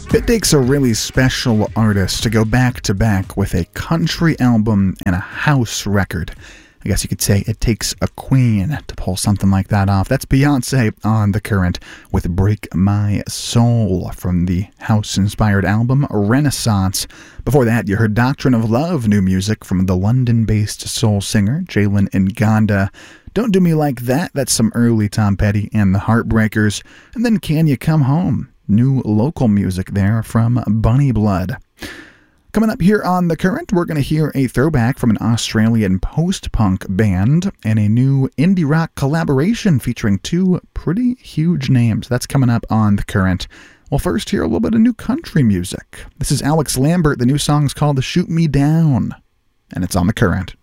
It takes a really special artist to go back to back with a country album and a house record. I guess you could say it takes a queen to pull something like that off. That's Beyonce on The Current with Break My Soul from the house-inspired album Renaissance. Before that, you heard Doctrine of Love, new music from the London-based soul singer Jalen Nganda. Don't Do Me Like That, that's some early Tom Petty and the Heartbreakers. And then Can You Come Home, new local music there from Bunny Blood. Coming up here on The Current, we're going to hear a throwback from an Australian post-punk band and a new indie rock collaboration featuring two pretty huge names. That's coming up on The Current. Well, first, hear a little bit of new country music. This is Alex Lambert. The new song's called Shoot Me Down, and it's on The Current.